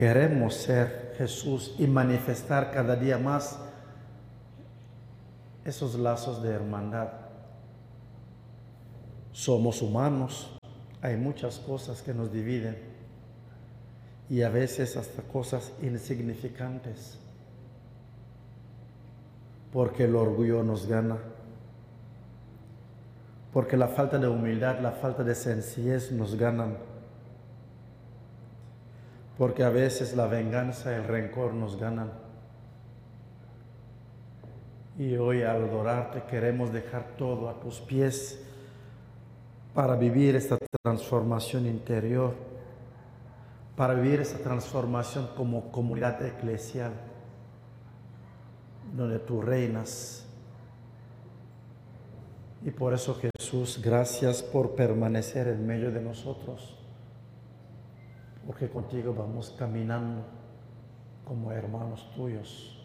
queremos ser Jesús y manifestar cada día más esos lazos de hermandad. Somos humanos, hay muchas cosas que nos dividen y a veces hasta cosas insignificantes, porque el orgullo nos gana, porque la falta de humildad, la falta de sencillez nos ganan, porque a veces la venganza, el rencor nos ganan. Y hoy al adorarte queremos dejar todo a tus pies para vivir esta transformación interior, para vivir esta transformación como comunidad eclesial, donde tú reinas. Y por eso, Jesús, gracias por permanecer en medio de nosotros, porque contigo vamos caminando como hermanos tuyos.